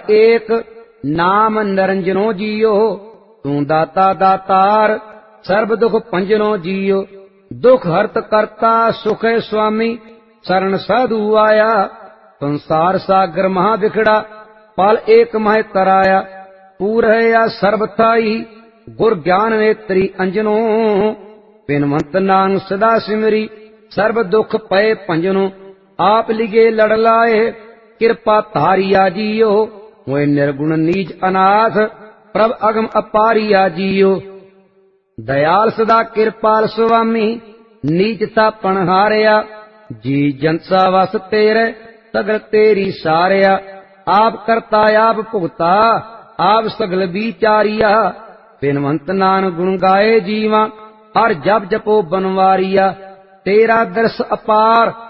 एक नाम निरंजनो जियो। तू दाता दातार सर्व दुख पंजनो जियो। दुख हरत करता सुख स्वामी शरण साधु आया। संसार सागर महा बिखड़ा पल एक मह कराया। पूर है या सर्वथाई गुर ज्ञान नेत्री अंजनो। बिनवंत नानक सदा सिमरी सर्व दुख पए पंजनो। आप लिगे लड़ लाए कृपा धारिया जियो। मोए निर्गुण नीच अनाथ प्रभ अगम अपारिया जियो। दयाल सदा कृपाल स्वामी नीचता पणहारिया। जी जनसा वस तेरे सगल तेरी सारिया। आप करता आप भुगता आप सगल विचारिया। बिनवंत नानक गुण गाए जीवा हर जप जपो बनवारिया। तेरा दर्श अपार